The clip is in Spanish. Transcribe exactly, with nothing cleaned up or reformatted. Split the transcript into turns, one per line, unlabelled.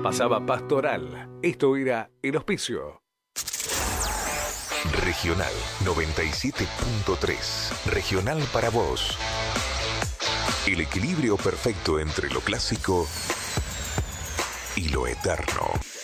Pasaba Pastoral. Esto era El Hospicio.
Regional noventa y siete punto tres. Regional para vos. El equilibrio perfecto entre lo clásico y lo eterno.